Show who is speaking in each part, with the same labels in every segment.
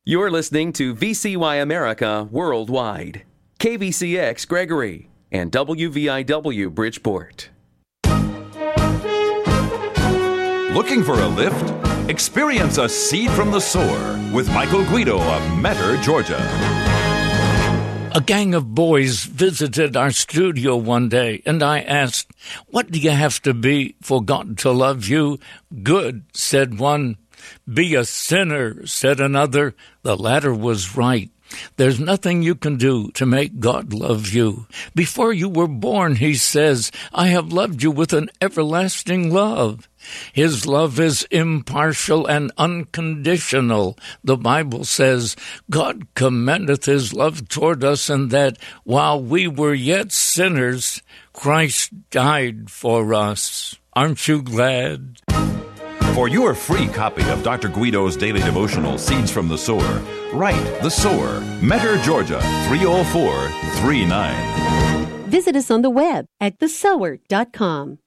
Speaker 1: You're listening to VCY America Worldwide, KVCX Gregory, and WVIW Bridgeport.
Speaker 2: Looking for a lift? Experience a seed from the sower with Michael Guido of Metter, Georgia.
Speaker 3: A gang of boys visited our studio one day, and I asked, "What do you have to be for God to love you?" "Good," said one. "Be a sinner," said another. The latter was right. There's nothing you can do to make God love you. Before you were born, he says, "I have loved you with an everlasting love." His love is impartial and unconditional. The Bible says, "God commendeth his love toward us, and that while we were yet sinners, Christ died for us." Aren't you glad?
Speaker 2: For your free copy of Dr. Guido's daily devotional, Seeds from the Sower, write The Sower, Metter, Georgia, 30439.
Speaker 4: Visit us on the web at thesower.com.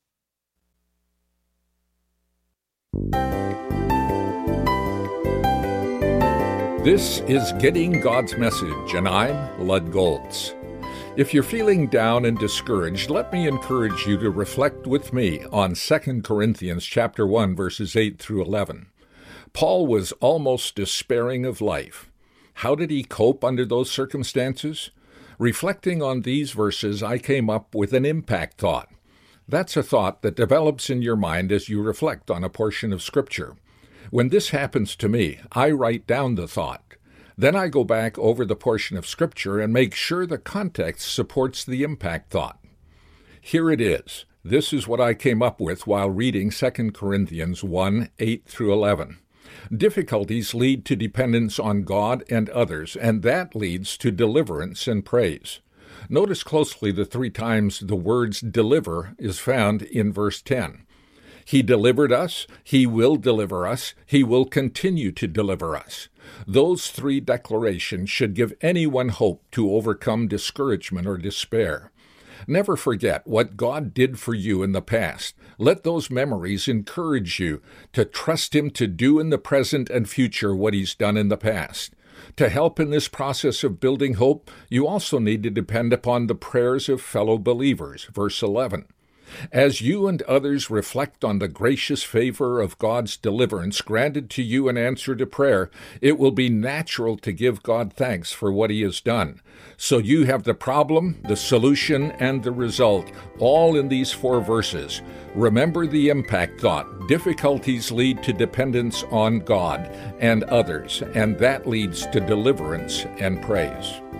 Speaker 5: This is Getting God's Message, and I'm Lud Goltz. If you're feeling down and discouraged, let me encourage you to reflect with me on 2 Corinthians chapter 1, verses 8 through 11. Paul was almost despairing of life. How did he cope under those circumstances? Reflecting on these verses, I came up with an impact thought. That's a thought that develops in your mind as you reflect on a portion of Scripture. When this happens to me, I write down the thought. Then I go back over the portion of Scripture and make sure the context supports the impact thought. Here it is. This is what I came up with while reading 2 Corinthians 1, 8 through 11. Difficulties lead to dependence on God and others, and that leads to deliverance and praise. Notice closely the 3 times the words deliver is found in verse 10. He delivered us, he will deliver us, he will continue to deliver us. Those 3 declarations should give anyone hope to overcome discouragement or despair. Never forget what God did for you in the past. Let those memories encourage you to trust him to do in the present and future what he's done in the past. To help in this process of building hope, you also need to depend upon the prayers of fellow believers. Verse 11. As you and others reflect on the gracious favor of God's deliverance granted to you in answer to prayer, it will be natural to give God thanks for what he has done. So you have the problem, the solution, and the result, all in these 4 verses. Remember the impact thought. Difficulties lead to dependence on God and others, and that leads to deliverance and praise.